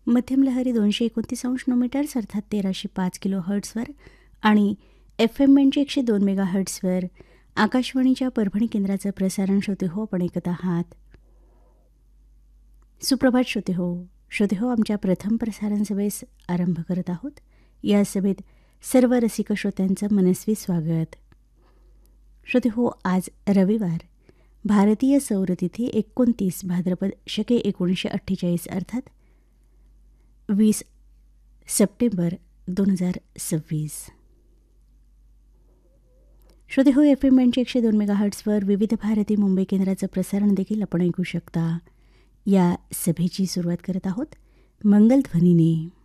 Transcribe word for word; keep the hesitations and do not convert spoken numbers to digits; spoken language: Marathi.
मध्यम लहरी दोनशे एकोणतीस अंश मीटर्स अर्थात तेराशे पाच किलो हर्ट्सवर आणि एफ एम म्हणजे एकशे दोन मेगा हर्ट्सवर आकाशवाणीच्या परभणी केंद्राचं प्रसारण श्रोते हो आपण ऐकत आहात. सुप्रभात श्रोते हो. श्रोते हो, आमच्या प्रथम प्रसारण सभेस आरंभ करत आहोत. या सभेत सर्व रसिक श्रोत्यांचं मनस्वी स्वागत. श्रोते हो, आज रविवार भारतीय सौरतिथी एकोणतीस भाद्रपद शके एकोणीसशे अठ्ठेचाळीस अर्थात वीस सप्टेंबर दोन हजार सव्वीस. श्रोते हो, एफ एम म्हणजे एकशे दोन मेगा हर्ट्सवर विविध भारती मुंबई केंद्राचं प्रसारण देखील आपण ऐकू शकता. या सभेची सुरुवात करत आहोत मंगलध्वनीने.